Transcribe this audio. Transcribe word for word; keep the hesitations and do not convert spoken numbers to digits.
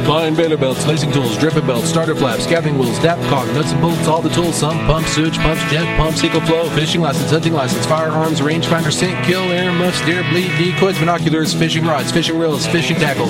Line baler belts, lacing tools, dripping belts, starter flaps, scabbing wheels, dap caulk, nuts and bolts, all the tools, sump, pumps, sewage pumps, jet pumps, eco flow, fishing license, hunting license, firearms, rangefinder, sink, kill, air muffs, deer, bleed, decoys, binoculars, fishing rods, fishing reels, fishing tackle,